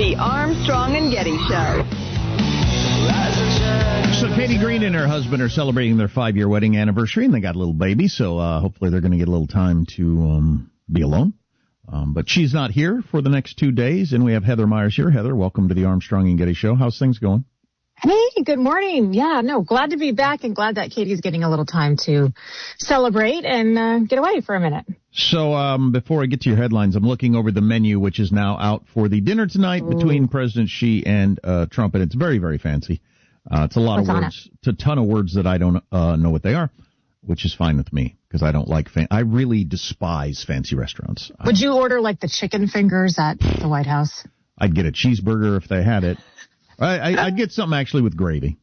The Armstrong and Getty Show. So Katie Green and her husband are celebrating their 5-year wedding anniversary, and they got a little baby, so hopefully they're going to get a little time to be alone. But she's not here for the next 2 days, and we have Heather Myers here. Heather, welcome to the Armstrong and Getty Show. How's things going? Hey, good morning. Yeah, no, glad to be back and glad that Katie's getting a little time to celebrate and get away for a minute. So before I get to your headlines, I'm looking over the menu, which is now out for the dinner tonight between President Xi and Trump, and it's very, very fancy. It's a lot of words. It's a ton of words that I don't know what they are, which is fine with me because I don't like I really despise fancy restaurants. Would you order like the chicken fingers at the White House? I'd get a cheeseburger if they had it. I'd get something actually with gravy.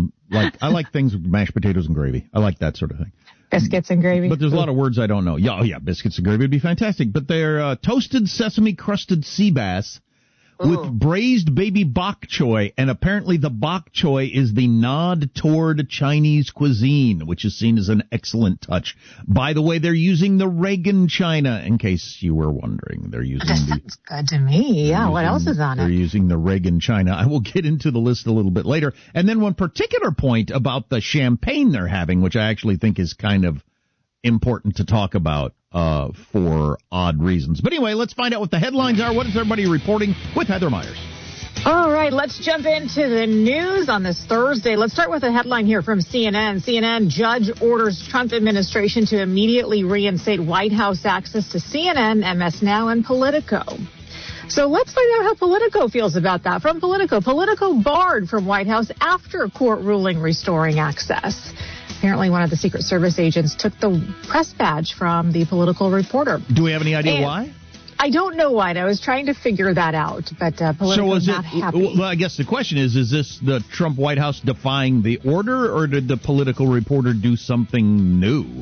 I like things with mashed potatoes and gravy. I like that sort of thing. Biscuits and gravy. But there's a lot of words I don't know. Yeah, biscuits and gravy would be fantastic. But they're toasted sesame crusted sea bass with braised baby bok choy, and apparently the bok choy is the nod toward Chinese cuisine, which is seen as an excellent touch. By the way, they're using the Reagan china, in case you were wondering. They're using that sounds good to me. Yeah, what else is on it? They're using the Reagan china. I will get into the list a little bit later. And then one particular point about the champagne they're having, which I actually think is kind of important to talk about for odd reasons. But anyway, let's find out what the headlines are. What is everybody reporting with Heather Myers? All right, let's jump into the news on this Thursday. Let's start with a headline here from CNN. CNN, judge orders Trump administration to immediately reinstate White House access to CNN, MS Now, and Politico. So let's find out how Politico feels about that. From Politico, Politico barred from White House after court ruling restoring access. Apparently, one of the Secret Service agents took the press badge from the Political reporter. Do we have any idea why? I don't know why. I was trying to figure that out, but Politico is not happy. Well, I guess the question is this the Trump White House defying the order, or did the Political reporter do something new?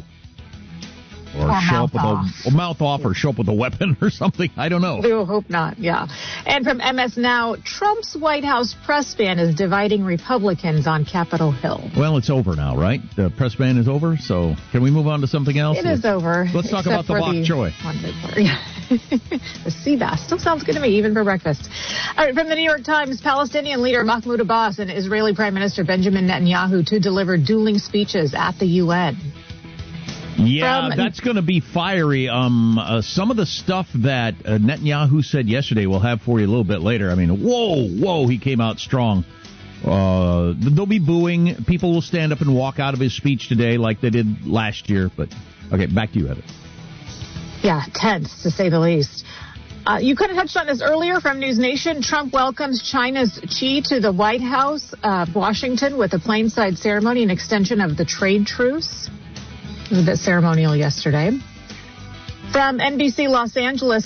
Or show up with a mouth off, or show up with a weapon or something. I don't know. I hope not, yeah. And from MS Now, Trump's White House press ban is dividing Republicans on Capitol Hill. Well, it's over now, right? The press ban is over, so can we move on to something else? It is over. Let's talk about the bok choy. The sea bass still sounds good to me, even for breakfast. All right, from the New York Times, Palestinian leader Mahmoud Abbas and Israeli Prime Minister Benjamin Netanyahu to deliver dueling speeches at the UN. Yeah, that's going to be fiery. Some of the stuff that Netanyahu said yesterday we'll have for you a little bit later. I mean, whoa, he came out strong. They'll be booing. People will stand up and walk out of his speech today like they did last year. But, okay, back to you, Heather. Yeah, tense, to say the least. You could have touched on this earlier from News Nation. Trump welcomes China's Xi to the White House, Washington, with a plainside ceremony, an extension of the trade truce. It was a bit ceremonial yesterday. From NBC Los Angeles,